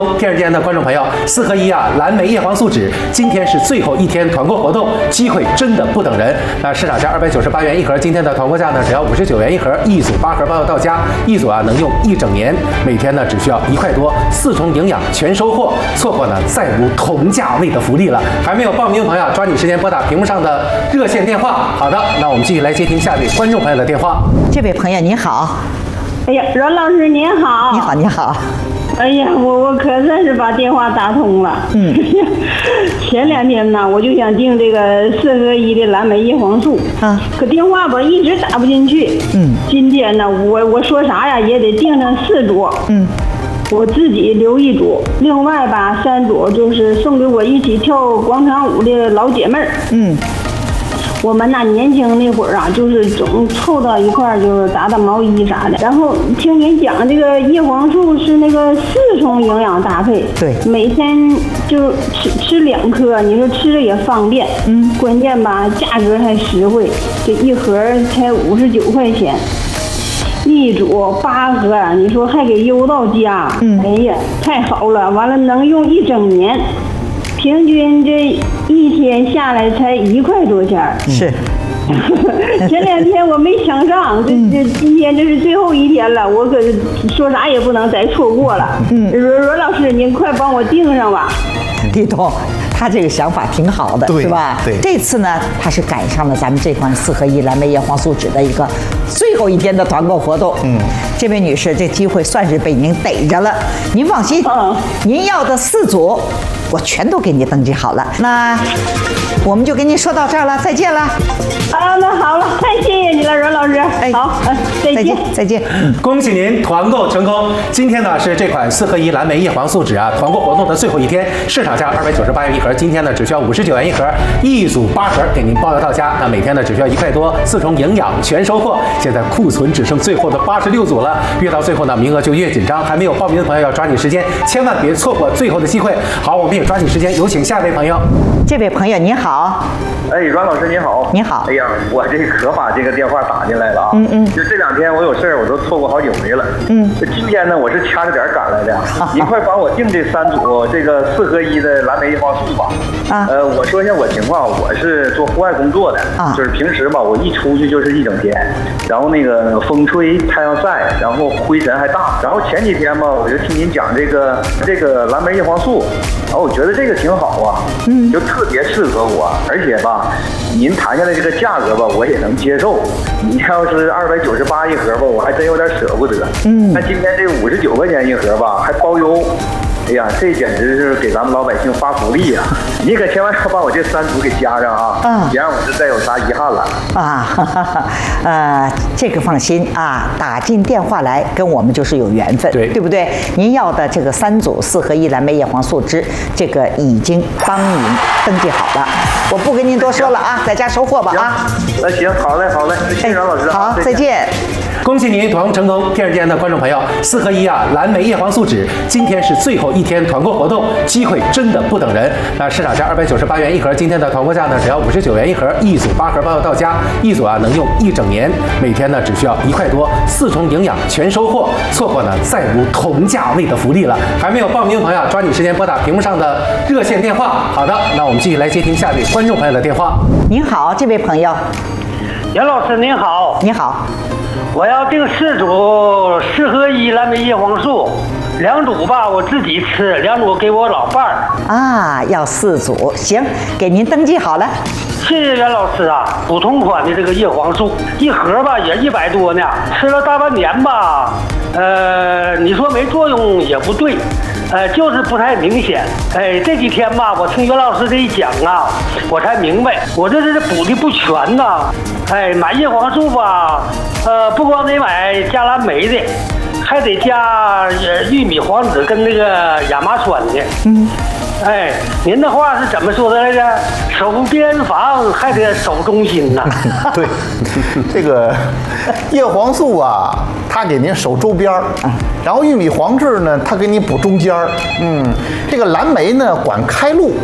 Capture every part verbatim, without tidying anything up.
电视间的观众朋友，四合一啊，蓝莓叶黄素酯，今天是最后一天团购活动，机会真的不等人。那市场价二百九十八元一盒，今天的团购价呢只要五十九元一盒，一组八盒包邮到家，一组啊能用一整年，每天呢只需要一块多，四重营养全收获，错过呢再无同价位的福利了。还没有报名的朋友，抓紧时间拨打屏幕上的热线电话。好的，那我们继续来接听下位观众朋友的电话。 这位朋友你好。 哎呀，阮老师您好。 你好，你好。 哎呀，我我可算是把电话打通了。 嗯， 前两天呢，我就想订这个四合一的蓝莓叶黄素啊， 可电话吧一直打不进去。 嗯， 今天呢，我我说啥呀也得订上四组。 嗯， 我自己留一组，另外吧三组就是送给我一起跳广场舞的老姐妹儿。 嗯。 我们那年轻那会儿啊，就是总凑到一块儿，就是打打毛衣啥的。然后听您讲，这个叶黄素是那个四重营养搭配， 对， 每天就吃吃两颗，你说吃着也方便， 嗯， 关键吧，价格还实惠，这一盒才五十九块钱，一组八盒，你说还给邮到家， 嗯， 哎呀，太好了，完了能用一整年。平均这一天下来才一块多钱。 是。 前两天我没抢上，这这今天这是最后一天了，我可是说啥也不能再错过了。嗯，阮阮老师，您快帮我订上吧。 李东，他这个想法挺好的，是吧？ 对。 这次呢，他是赶上了咱们这款四合一蓝莓叶黄素酯的一个最后一天的团购活动。嗯，这位女士，这机会算是被您逮着了。您放心， 嗯， 您要的四组，我全都给你登记好了。那我们就跟您说到这儿了，再见了。 啊，那好了，太谢谢你了，阮老师。哎，好，嗯，再见， 再见。 嗯，恭喜您团购成功。今天呢是这款四合一蓝莓叶黄素酯啊团购活动的最后一天，市场价二百九十八元一盒，今天呢只需要五十九元一盒，一组八盒给您包邮到家。那每天呢只需要一块多，四重营养全收获。现在库存只剩最后的八十六组了，越到最后呢名额就越紧张。还没有报名的朋友要抓紧时间，千万别错过最后的机会。好，我们也抓紧时间，有请下一位朋友。 这位朋友你好。 哎，阮老师你好。 你好。 哎呀，我这可把这个电话打进来了啊。 嗯嗯。 就这两天我有事儿，我都错过好几回了。 嗯。 今天呢，我是掐着点赶来的。您快帮我订这三组这个四合一的蓝莓叶黄素吧。 啊。 呃，我说一下我情况，我是做户外工作的。啊。就是平时吧，我一出去就是一整天，然后那个风吹、太阳晒，然后灰尘还大。然后前几天吧，我就听您讲这个这个蓝莓叶黄素，然后我觉得这个挺好啊。嗯。就特别适合我，而且吧。您谈下来这个价格吧，我也能接受。你要是二百九十八一盒吧，我还真有点舍不得。嗯，那今天这五十九块钱一盒吧，还包邮。哎呀，这简直是给咱们老百姓发福利呀！你可千万要把我这三组给加上啊，嗯，别让我这再有啥遗憾了啊！哈哈哈，呃，这个放心啊，打进电话来跟我们就是有缘分， 对对不对？您要的这个三组四合一蓝莓叶黄素酯，这个已经帮您登记好了，我不跟您多说了啊，在家收货吧啊！ 那行，好嘞，好嘞，谢谢阮老师。 好，再见。 恭喜您团购成功！电视间的观众朋友，四合一啊，蓝莓叶黄素酯，今天是最后一天团购活动，机会真的不等人。那市场价二百九十八元一盒，今天的团购价呢只要五十九元一盒，一组八盒包邮到家，一组啊能用一整年，每天呢只需要一块多，四重营养全收获，错过呢再无同价位的福利了。还没有报名的朋友，抓紧时间拨打屏幕上的热线电话。好的，那我们继续来接听下位观众朋友的电话。 您好，这位朋友。 杨老师您好。 你好。 我要订四组四合一蓝莓叶黄素，两组吧我自己吃，两组给我老伴儿。 啊，要四组，行，给您登记好了。 谢谢袁老师啊，普通款的这个叶黄素一盒吧也一百多呢，吃了大半年吧，呃，你说没作用也不对。呃，就是不太明显。哎，这几天吧，我听袁老师这一讲啊，我才明白，我这是补的不全呐。哎，买叶黄素吧，呃，不光得买加蓝莓的，还得加呃玉米黄酯跟那个亚麻酸的。嗯。哎，您的话是怎么说的来着？守边防还得守中心呐。 对，这个叶黄素啊，它给您守周边儿，然后玉米黄质呢，它给你补中间儿。嗯，这个蓝莓呢管开路，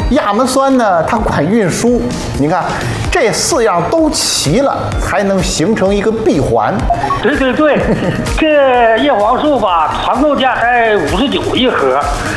亚麻酸呢，它管运输。你看，这四样都齐了，才能形成一个闭环。 对对对，这叶黄素吧，团购价才五十九一盒，